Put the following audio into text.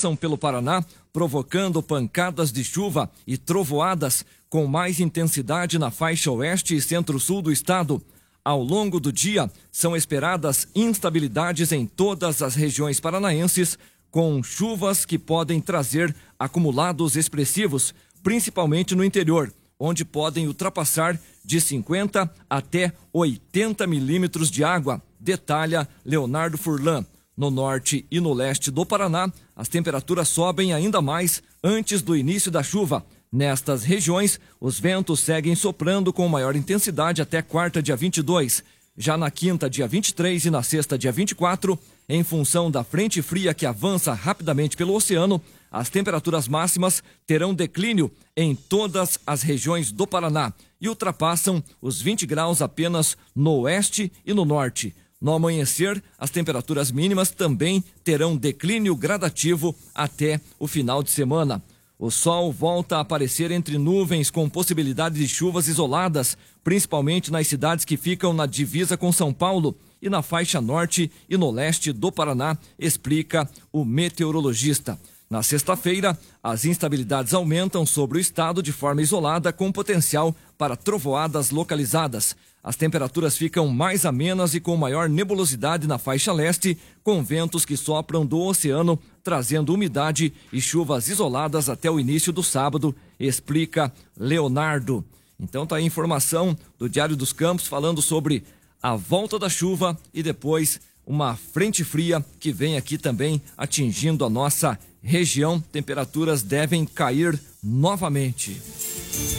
avançam pelo Paraná, provocando pancadas de chuva e trovoadas com mais intensidade na faixa oeste e centro-sul do estado. Ao longo do dia, são esperadas instabilidades em todas as regiões paranaenses, com chuvas que podem trazer acumulados expressivos, principalmente no interior, onde podem ultrapassar de 50 até 80 milímetros de água, detalha Leonardo Furlan. No norte e no leste do Paraná, as temperaturas sobem ainda mais antes do início da chuva. Nestas regiões, os ventos seguem soprando com maior intensidade até quarta, dia 22. Já na quinta, dia 23 e na sexta, dia 24, em função da frente fria que avança rapidamente pelo oceano, as temperaturas máximas terão declínio em todas as regiões do Paraná e ultrapassam os 20 graus apenas no oeste e no norte. No amanhecer, as temperaturas mínimas também terão declínio gradativo até o final de semana. O sol volta a aparecer entre nuvens com possibilidade de chuvas isoladas, principalmente nas cidades que ficam na divisa com São Paulo e na faixa norte e no leste do Paraná, explica o meteorologista. Na sexta-feira, as instabilidades aumentam sobre o estado de forma isolada, com potencial para trovoadas localizadas. As temperaturas ficam mais amenas e com maior nebulosidade na faixa leste, com ventos que sopram do oceano, trazendo umidade e chuvas isoladas até o início do sábado, explica Leonardo. Então tá aí a informação do Diário dos Campos falando sobre a volta da chuva e depois uma frente fria que vem aqui também atingindo a nossa região. Temperaturas devem cair novamente.